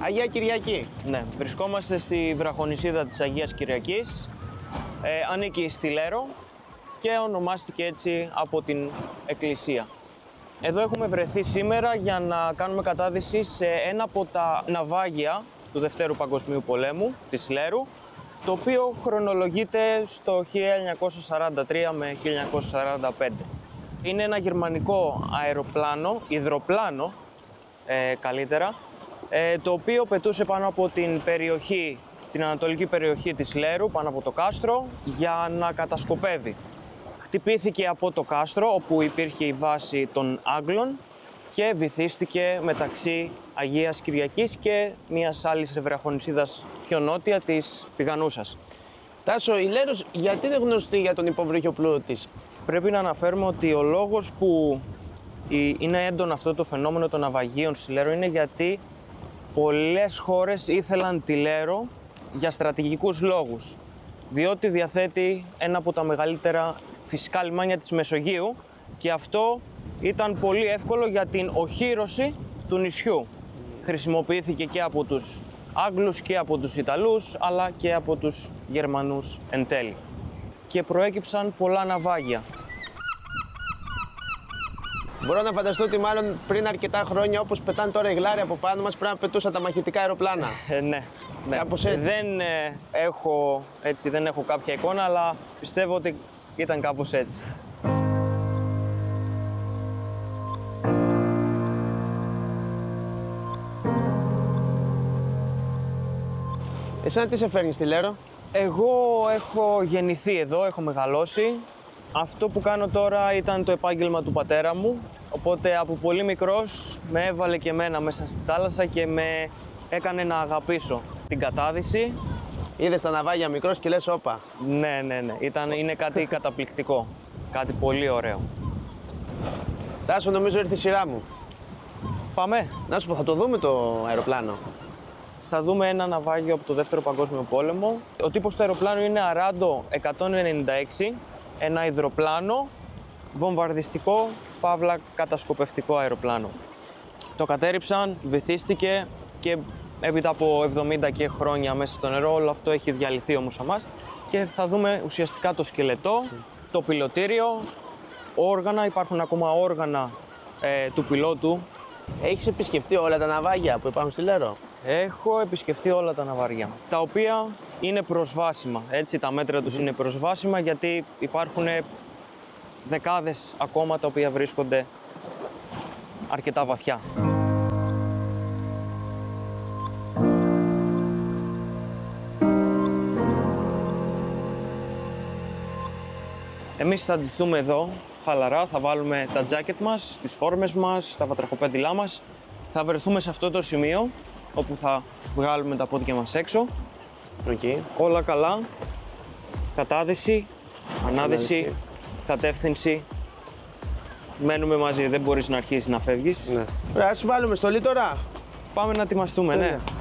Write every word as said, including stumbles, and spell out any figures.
Αγία Κυριακή. Ναι, βρισκόμαστε στη βραχονησίδα της Αγίας Κυριακής. Ε, ανήκει στη Λέρο και ονομάστηκε έτσι από την εκκλησία. Εδώ έχουμε βρεθεί σήμερα για να κάνουμε κατάδυση σε ένα από τα ναυάγια του Δευτέρου Παγκοσμίου Πολέμου της Λέρου, το οποίο χρονολογείται στο χίλια εννιακόσια σαράντα τρία με χίλια εννιακόσια σαράντα πέντε. Είναι ένα γερμανικό αεροπλάνο, υδροπλάνο ε, καλύτερα, ε, το οποίο πετούσε πάνω από την περιοχή, την ανατολική περιοχή της Λέρου, πάνω από το κάστρο, για να κατασκοπεύει. Χτυπήθηκε από το κάστρο, όπου υπήρχε η βάση των Άγγλων, και βυθίστηκε μεταξύ Αγίας Κυριακής και μιας άλλης βραχονησίδας πιο νότια, της Πηγανούσας. Τάσο, η Λέρος γιατί είναι γνωστή για τον υποβρύχιο πλούτο της? Πρέπει να αναφέρουμε ότι ο λόγος που είναι έντονο αυτό το φαινόμενο των ναυαγίων στη Λέρο είναι γιατί πολλές χώρες ήθελαν τη Λέρο για στρατηγικούς λόγους, διότι διαθέτει ένα από τα μεγαλύτερα φυσικά λιμάνια της Μεσογείου και αυτό ήταν πολύ εύκολο για την οχύρωση του νησιού. Χρησιμοποιήθηκε και από τους Άγγλους και από τους Ιταλούς, αλλά και από τους Γερμανούς εν τέλει. Και προέκυψαν πολλά ναυάγια. Μπορώ να φανταστώ ότι μάλλον πριν αρκετά χρόνια, όπως πετάνε τώρα οι γλάροι από πάνω μας, πρέπει να πετούσαν τα μαχητικά αεροπλάνα. Ε, ναι, ναι. Κάπως έτσι. Δεν, ε, έχω, έτσι, δεν έχω κάποια εικόνα, αλλά πιστεύω ότι ήταν κάπως έτσι. Εσένα τι σε φέρνει στη Λέρο? Εγώ έχω γεννηθεί εδώ, έχω μεγαλώσει. Αυτό που κάνω τώρα ήταν το επάγγελμα του πατέρα μου, οπότε από πολύ μικρός με έβαλε και εμένα μέσα στη θάλασσα και με έκανε να αγαπήσω την κατάδυση. Είδες τα ναυάγια μικρός και λες όπα. Ναι, ναι, ναι. Ήταν, είναι κάτι καταπληκτικό, κάτι πολύ ωραίο. Τάσο, νομίζω ήρθε η σειρά μου. Πάμε. Να σου πω, θα το δούμε το αεροπλάνο? Θα δούμε ένα ναυάγιο από το Δεύτερο Παγκόσμιο Πόλεμο. Ο τύπος του αεροπλάνου είναι Αράντο εκατόν ενενήντα έξι, ένα υδροπλάνο, βομβαρδιστικό, παύλα κατασκοπευτικό αεροπλάνο. Το κατέρριψαν, βυθίστηκε και έπειτα από εβδομήντα και χρόνια μέσα στο νερό, όλο αυτό έχει διαλυθεί όμως αμάς και θα δούμε ουσιαστικά το σκελετό, το πιλωτήριο, όργανα, υπάρχουν ακόμα όργανα ε, του πιλότου. Έχεις επισκεφτεί όλα τα ναυάγια που υπάρχουν στη Λέρο? Έχω επισκεφτεί όλα τα ναυάρια, τα οποία είναι προσβάσιμα, έτσι, τα μέτρα τους είναι προσβάσιμα γιατί υπάρχουν δεκάδες ακόμα τα οποία βρίσκονται αρκετά βαθιά. Εμείς θα ντυθούμε εδώ χαλαρά, θα βάλουμε τα τζάκετ μας, τις φόρμες μας, τα βατραχοπέντιλά μας. Θα βρεθούμε σε αυτό το σημείο όπου θα βγάλουμε τα πόδια μας έξω. Okay. Όλα καλά. Κατάδυση, ανάδυση, Ανάδυση. κατεύθυνση. Μένουμε μαζί, δεν μπορείς να αρχίσεις να φεύγεις. Ναι. Ωραία, ας βάλουμε στολή τώρα. Πάμε να ετοιμαστούμε, Τέλεια. ναι.